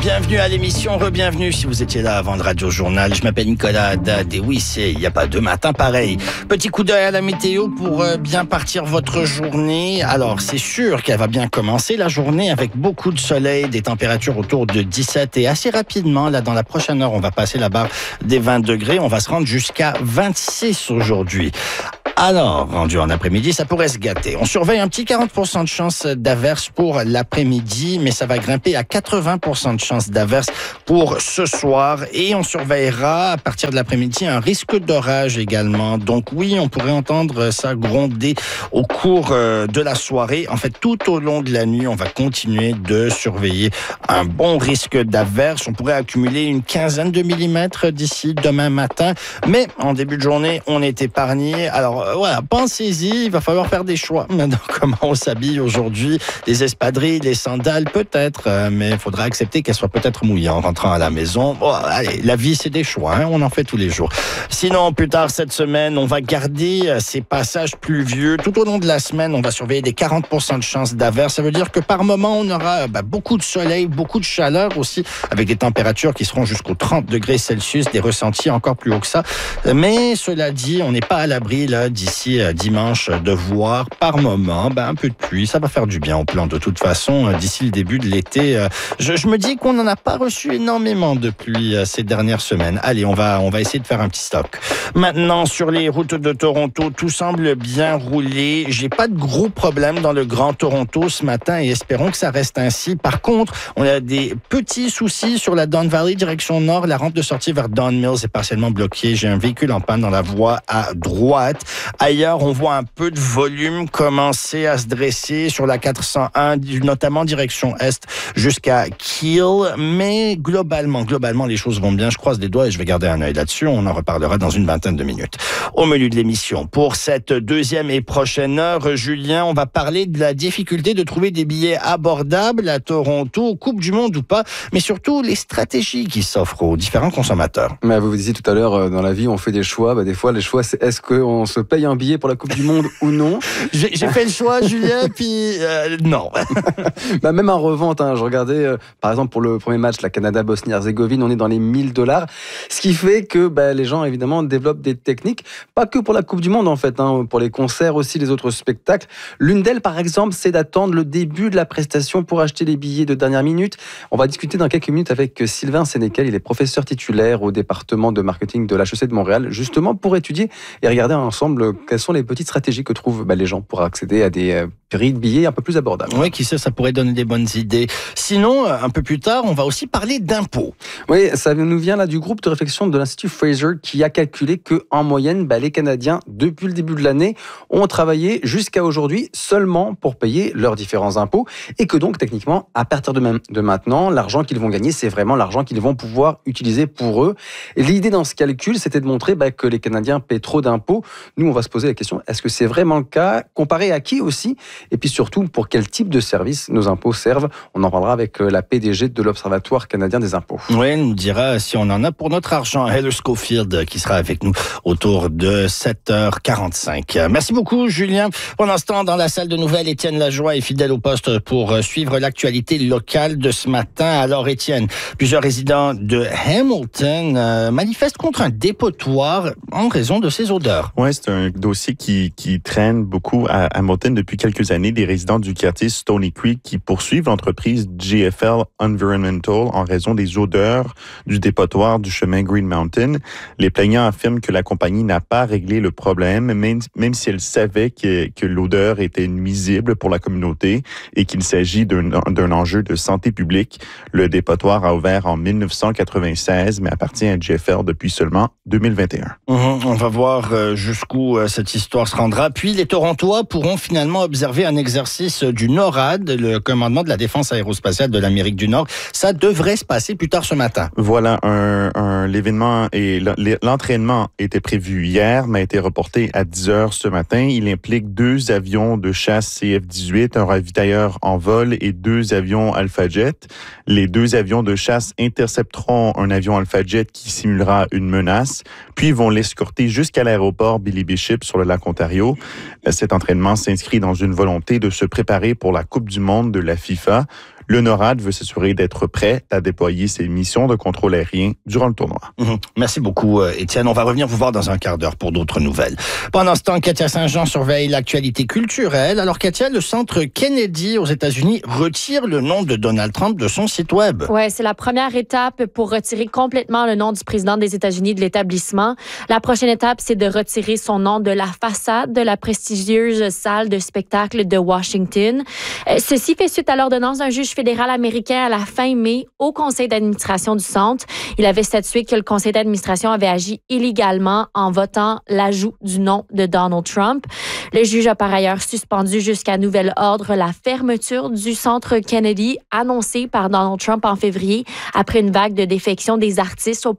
bienvenue à l'émission, re-bienvenue si vous étiez là avant le Radio Journal. Je m'appelle Nicolas Haddad et oui, il n'y a pas deux matins pareils. Petit coup d'œil à la météo pour bien partir votre journée. Alors, c'est sûr qu'elle va bien commencer la journée avec beaucoup de soleil, des températures autour de 17 et assez rapidement, là, dans la prochaine heure, on va passer la barre des 20 degrés. On va se rendre jusqu'à 26 aujourd'hui. Alors, rendu en après-midi, ça pourrait se gâter. On surveille un petit 40% de chance d'averse pour l'après-midi, mais ça va grimper à 80% de chance d'averse pour ce soir. Et on surveillera à partir de l'après-midi un risque d'orage également. Donc oui, on pourrait entendre ça gronder au cours de la soirée. En fait, tout au long de la nuit, on va continuer de surveiller un bon risque d'averse. On pourrait accumuler une quinzaine de millimètres d'ici demain matin. Mais en début de journée, on est épargné. Alors, voilà, pensez-y, il va falloir faire des choix. Maintenant, comment on s'habille aujourd'hui? Les espadrilles, les sandales, peut-être, mais il faudra accepter qu'elles soient peut-être mouillées en rentrant à la maison. Bon, allez, la vie, c'est des choix, hein, on en fait tous les jours. Sinon, plus tard cette semaine, on va garder ces passages pluvieux. Tout au long de la semaine, on va surveiller des 40% de chances d'averse. Ça veut dire que par moment, on aura beaucoup de soleil, beaucoup de chaleur aussi, avec des températures qui seront jusqu'aux 30 degrés Celsius, des ressentis encore plus haut que ça. Mais cela dit, on n'est pas à l'abri là d'ici dimanche de voir par moment un peu de pluie. Ça va faire du bien au plan de toute façon d'ici le début de l'été. Je me dis qu'on n'en a pas reçu énormément de pluie ces dernières semaines. Allez, on va essayer de faire un petit stock. Maintenant, sur les routes de Toronto, tout semble bien rouler. J'ai pas de gros problèmes dans le Grand Toronto ce matin et espérons que ça reste ainsi. Par contre, on a des petits soucis sur la Don Valley direction nord. La rampe de sortie vers Don Mills est partiellement bloquée. J'ai un véhicule en panne dans la voie à droite. Ailleurs, on voit un peu de volume commencer à se dresser sur la 401, notamment direction est jusqu'à Kiel. Mais globalement, les choses vont bien. Je croise les doigts et je vais garder un œil là-dessus. On en reparlera dans une vingtaine de minutes. Au menu de l'émission, pour cette deuxième et prochaine heure, Julien, on va parler de la difficulté de trouver des billets abordables à Toronto, Coupe du Monde ou pas, mais surtout les stratégies qui s'offrent aux différents consommateurs. Mais vous disiez tout à l'heure, dans la vie, on fait des choix. Des fois, les choix, c'est est-ce qu'on se paye un billet pour la Coupe du Monde ou non? J'ai fait le choix, Julien, puis non. Même en revente, je regardais, par exemple, pour le premier match, la Canada-Bosnie-Herzégovine, on est dans les $1000. Ce qui fait que les gens, évidemment, développent des techniques, pas que pour la Coupe du Monde, en fait, pour les concerts aussi, les autres spectacles. L'une d'elles, par exemple, c'est d'attendre le début de la prestation pour acheter les billets de dernière minute. On va discuter dans quelques minutes avec Sylvain Sénécal. Il est professeur titulaire au département de marketing de l'HEC de Montréal, justement pour étudier et regarder ensemble quelles sont les petites stratégies que trouvent les gens pour accéder à des prix de billets un peu plus abordables. Oui, qui sait, ça pourrait donner des bonnes idées. Sinon, un peu plus tard, on va aussi parler d'impôts. Oui, ça nous vient là du groupe de réflexion de l'Institut Fraser qui a calculé qu'en moyenne, les Canadiens, depuis le début de l'année, ont travaillé jusqu'à aujourd'hui seulement pour payer leurs différents impôts et que donc, techniquement, à partir de maintenant, l'argent qu'ils vont gagner, c'est vraiment l'argent qu'ils vont pouvoir utiliser pour eux. Et l'idée dans ce calcul, c'était de montrer que les Canadiens paient trop d'impôts. Nous, on va se poser la question, est-ce que c'est vraiment le cas? Comparé à qui aussi? Et puis surtout, pour quel type de service nos impôts servent? On en parlera avec la PDG de l'Observatoire canadien des impôts. Oui, elle nous dira si on en a pour notre argent. Heather Schofield qui sera avec nous autour de 7h45. Merci beaucoup, Julien. Pendant ce temps, dans la salle de nouvelles, Étienne Lajoie est fidèle au poste pour suivre l'actualité locale de ce matin. Alors, Étienne, plusieurs résidents de Hamilton manifestent contre un dépotoir en raison de ses odeurs. Oui, c'est un dossier qui traîne beaucoup à Hamilton depuis quelques années. Des résidents du quartier Stony Creek qui poursuivent l'entreprise GFL Environmental en raison des odeurs du dépotoir du chemin Green Mountain. Les plaignants affirment que la compagnie n'a pas réglé le problème, même si elle savait que l'odeur était nuisible pour la communauté et qu'il s'agit d'un enjeu de santé publique. Le dépotoir a ouvert en 1996, mais appartient à GFL depuis seulement 2021. On va voir jusqu'où cette histoire se rendra. Puis les Torontois pourront finalement observer un exercice du NORAD, le commandement de la défense aérospatiale de l'Amérique du Nord. Ça devrait se passer plus tard ce matin. Voilà, l'événement et l'entraînement était prévu hier, mais a été reporté à 10h ce matin. Il implique 2 avions de chasse CF-18, un ravitailleur en vol et 2 avions Alpha Jet. Les 2 avions de chasse intercepteront un avion Alpha Jet qui simulera une menace, puis vont l'escorter jusqu'à l'aéroport Billy Bishop sur le lac Ontario. Cet entraînement s'inscrit dans une volonté de se préparer pour la Coupe du monde de la FIFA. Le NORAD veut s'assurer d'être prêt à déployer ses missions de contrôle aérien durant le tournoi. Merci beaucoup, Étienne. On va revenir vous voir dans un quart d'heure pour d'autres nouvelles. Pendant ce temps, Katia Saint-Jean surveille l'actualité culturelle. Alors, Katia, le centre Kennedy aux États-Unis retire le nom de Donald Trump de son site web. Oui, c'est la première étape pour retirer complètement le nom du président des États-Unis de l'établissement. La prochaine étape, c'est de retirer son nom de la façade de la prestigieuse salle de spectacle de Washington. Ceci fait suite à l'ordonnance d'un juge fédéral américain à la fin mai au conseil d'administration du centre. Il avait statué que le conseil d'administration avait agi illégalement en votant l'ajout du nom de Donald Trump. Le juge a par ailleurs suspendu jusqu'à nouvel ordre la fermeture du centre Kennedy annoncée par Donald Trump en février après une vague de défection des artistes au